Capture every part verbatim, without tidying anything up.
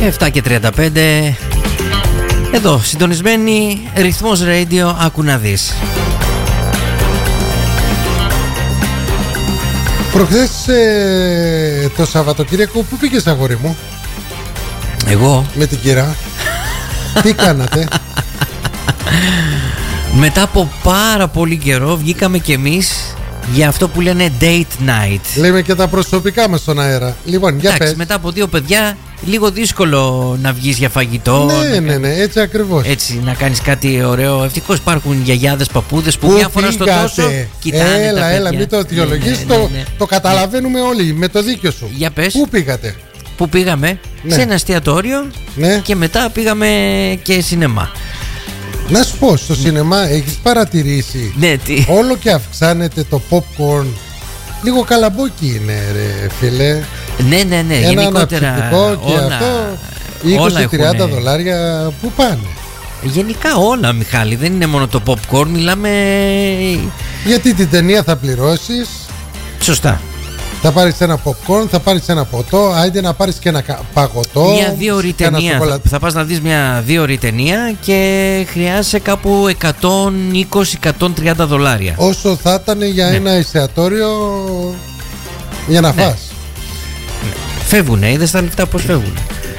επτά και τριάντα πέντε. Εδώ, συντονισμένοι, Ρυθμός Radio, άκου να δεις. Προχθές ε, το Σαββατοκύριακο που πήγες, αγόρι μου? Εγώ με την κυρά. Τι κάνατε? Μετά από πάρα πολύ καιρό βγήκαμε κι εμείς για αυτό που λένε date night. Λέμε και τα προσωπικά μας στον αέρα. Λοιπόν, για εντάξει, πες. μετά από δύο παιδιά λίγο δύσκολο να βγεις για φαγητό. Ναι, να... ναι, ναι, έτσι ακριβώς. Έτσι, να κάνεις κάτι ωραίο. Ευτυχώς υπάρχουν γιαγιάδες, παππούδες που, Πού μια φορά στο τόσο κοιτάνε έλα, τα έλα, παιδιά. μην το αιτιολογείς, ναι, ναι, ναι, το, ναι. το καταλαβαίνουμε όλοι με το δίκιο σου. Για πες. Πού πήγατε? Που πήγαμε Ναι. σε ένα εστιατόριο, Ναι. και μετά πήγαμε και σινεμά. Να σου πω, στο σινεμά έχεις παρατηρήσει? Ναι, τι. Όλο και αυξάνεται το popcorn. Λίγο καλαμπόκι είναι, ρε φίλε. Ναι, ναι, ναι. Ένα Γενικότερα αναψυκτικό και όλα, αυτό όλα είκοσι με τριάντα έχουνε. δολάρια που πάνε. Γενικά όλα, Μιχάλη. Δεν είναι μόνο το popcorn. Μιλάμε. Γιατί την ταινία θα πληρώσεις, Σωστά. θα πάρεις ένα popcorn, θα πάρεις ένα ποτό, άιντε να πάρεις και ένα κα- παγωτό. Μια δύο ώρη και ένα ταινία. Θα, σοκολατί. θα πας να δεις μια δύο ώρη ταινία και χρειάζεσαι κάπου εκατόν είκοσι με εκατόν τριάντα δολάρια. Όσο θα ήταν για Ναι. ένα εστιατόριο για να Ναι. φας. Φεύγουνε, είδες τα λεφτά πώς φεύγουν.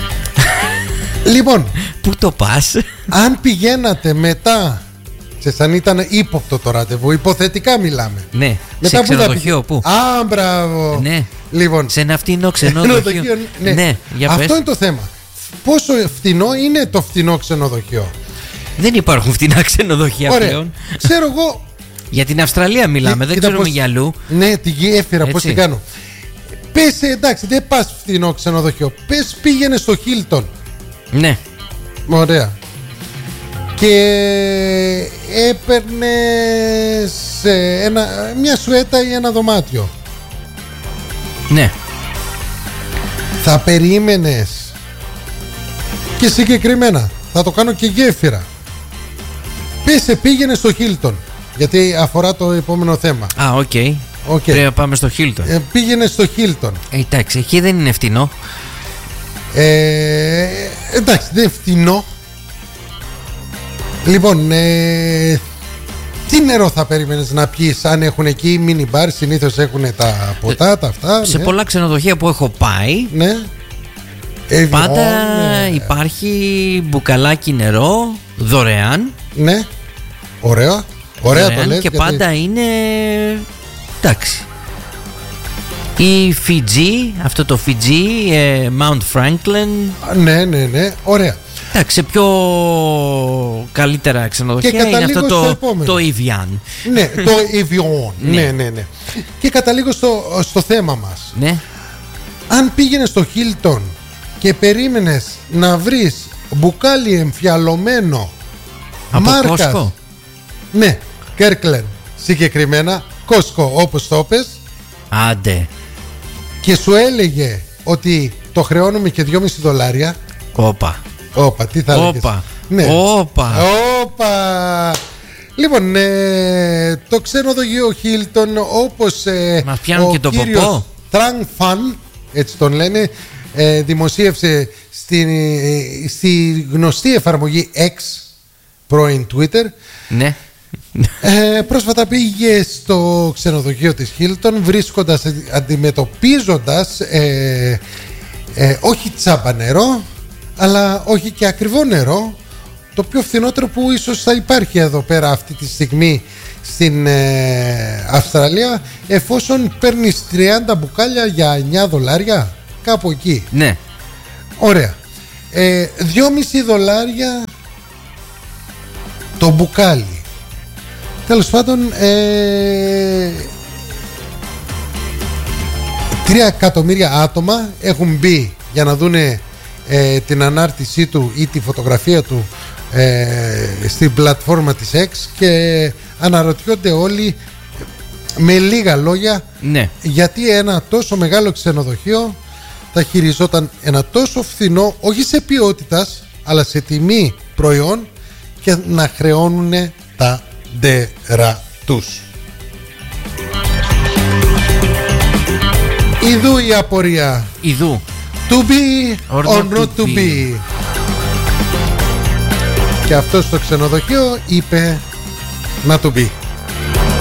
Λοιπόν, Πού το πας? αν πηγαίνατε μετά, ξέρεις, αν ήταν ύποπτο το ραντεβού, υποθετικά μιλάμε. Ναι, Μετά σε πού θα ξενοδοχείο, πήγε- πού? Α, μπράβο. Ναι. Λοιπόν, Σε ένα φτηνό ξενοδοχείο. ξενοδοχείο, ναι. Ναι, για Αυτό πες. είναι το θέμα. Πόσο φτηνό είναι το φτηνό ξενοδοχείο? Δεν υπάρχουν φτηνά ξενοδοχεία Ωραία. πλέον. Ξέρω εγώ. Για την Αυστραλία μιλάμε, δεν κοίτα ξέρουμε πώς- για αλλού. Ναι, τη γέφυρα, πώς Έτσι. την κάνω. Πες, εντάξει, δεν πας φτηνό ξενοδοχείο. Πες, πήγαινε στο Χίλτον. Ναι. Ωραία. Και έπαιρνε ένα, μια σουέτα ή ένα δωμάτιο. Ναι. Θα περίμενες? Και συγκεκριμένα, θα το κάνω και γέφυρα. Πες, πήγαινε στο Χίλτον. Γιατί αφορά το επόμενο θέμα. Α, οκ. Οκ. Πρέπει να πάμε στο Χίλτον. Ε, πήγαινε στο Χίλτον. Ε, εντάξει, εκεί δεν είναι φτηνό. Ε, εντάξει, δεν είναι φτηνό. Λοιπόν, ε, τι νερό θα περίμενες να πιεις? Αν έχουν εκεί μίνι μπαρ, συνήθως έχουν τα ποτά, τα αυτά. Σε ναι. πολλά ξενοδοχεία που έχω πάει, Ναι. Ε, πάντα ναι. υπάρχει μπουκαλάκι νερό δωρεάν. Ναι. Ωραία. Ωραία το δωρεάν, λες. και γιατί- πάντα είναι. Εντάξει. Η Fiji, αυτό το Fiji, ε, Mount Franklin. Ναι, ναι, ναι. Ωραία. Εντάξει, σε πιο καλύτερα ξενοδοχεία Και είναι καταλήγω αυτό στο το, επόμενο. το Evian. Ναι, το Evian. ναι, ναι, ναι. Και καταλήγω στο, στο θέμα μας. Ναι. Αν πήγαινες στο Hilton και περίμενες να βρεις μπουκάλι εμφιαλωμένο Από μάρκας, Costco. ναι, Kirkland συγκεκριμένα, Costco όπως το πες, Άντε. και σου έλεγε ότι το χρεώνουμε και δυόμισι δολάρια. Όπα. Όπα, τι θα έλεγες? Όπα. Ναι. Όπα. Όπα. Λοιπόν, ε, το ξενοδοχείο Hilton, όπως ε, Μας πιάνουν ο και τον κύριος ποπό. Trang Fan, έτσι τον λένε, ε, δημοσίευσε στη, ε, στη γνωστή εφαρμογή X, πρώην Twitter. Ναι. Ε, πρόσφατα πήγε στο ξενοδοχείο της Hilton, βρίσκοντας, αντιμετωπίζοντας ε, ε, όχι τσάμπα νερό, αλλά όχι και ακριβό νερό, το πιο φθηνότερο που ίσως θα υπάρχει εδώ πέρα αυτή τη στιγμή στην ε, Αυστραλία, εφόσον παίρνεις τριάντα μπουκάλια για εννιά δολάρια, κάπου εκεί. Ναι. Ωραία. ε, δυόμισι δολάρια το μπουκάλι. Τέλος πάντων, ε, τρία εκατομμύρια άτομα έχουν μπει για να δούνε ε, την ανάρτησή του ή τη φωτογραφία του ε, στην πλατφόρμα της X, και αναρωτιόνται όλοι με λίγα λόγια, Ναι. γιατί ένα τόσο μεγάλο ξενοδοχείο θα χειριζόταν ένα τόσο φθηνό, όχι σε ποιότητας αλλά σε τιμή προϊόν, και να χρεώνουν τα ντέρα τους. Ιδού η απορία. Ιδού. To be or, or not to be. be. Και αυτό στο ξενοδοχείο είπε να to be.